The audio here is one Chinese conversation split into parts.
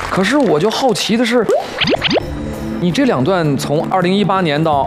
可是我就好奇的是，你这两段从2018年到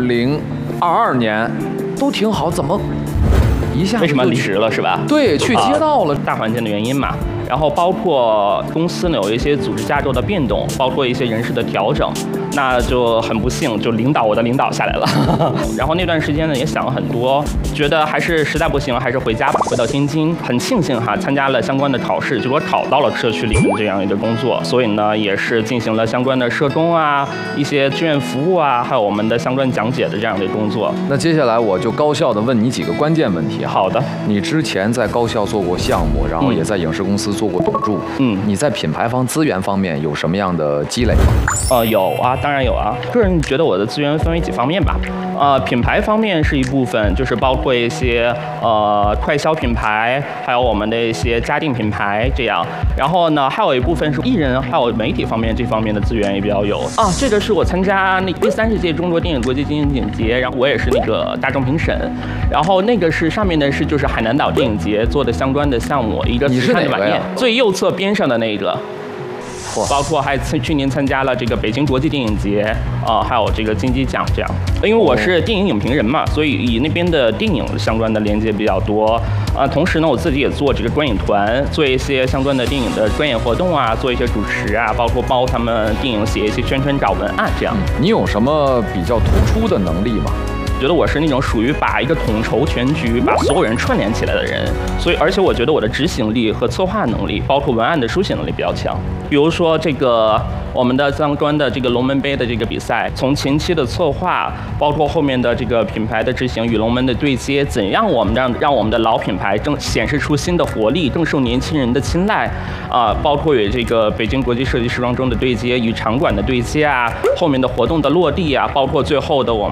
2022年都挺好，怎么一下为什么离职了是吧？ 对，去街道了， 大环境的原因嘛。然后包括公司呢有一些组织架构的变动，包括一些人事的调整，那就很不幸，就我的领导下来了。然后那段时间呢也想了很多，觉得还是实在不行，还是回家吧，回到天津。很庆幸哈，参加了相关的考试，结果考到了社区里面这样一个工作，所以呢也是进行了相关的社工啊、一些志愿服务啊，还有我们的相关讲解的这样的工作。 那接下来我就高效的问你几个关键问题。 好的， 你之前在高校做过项目，然后也在影视公司做过董助，你在品牌资源方面有什么样的积累吗？ 有啊，当然有啊。个人觉得我的资源分为几方面吧。品牌方面是一部分，就是包括一些快消品牌，还有我们的一些家电品牌这样。然后呢，还有一部分是艺人，还有媒体方面这方面的资源也比较有啊。这个是我参加那第30届中国电影国际金影节，然后我也是那个大众评审。然后那个是上面的是就是海南岛电影节做的相关的项目，一个慈善的晚宴，最右侧边上的那个。包括还去年参加了这个北京国际电影节还有这个金鸡奖这样。因为我是电影影评人嘛，所以以那边的电影相关的连接比较多同时呢，我自己也做这个观影团，做一些相关的电影的专业活动啊，做一些主持啊，包括帮他们电影写一些宣传稿文案这样。 你有什么比较突出的能力吗？ 觉得我是那种属于把一个统筹全局，把所有人串联起来的人，所以而且我觉得我的执行力和策划能力，包括文案的书写能力比较强。比如说这个我们的相关的这个龙门杯的这个比赛，从前期的策划，包括后面的这个品牌的执行与龙门的对接，怎样我们让我们的老品牌正显示出新的活力，更受年轻人的青睐包括与这个北京国际设计时装周的对接，与场馆的对接啊，后面的活动的落地啊，包括最后的我们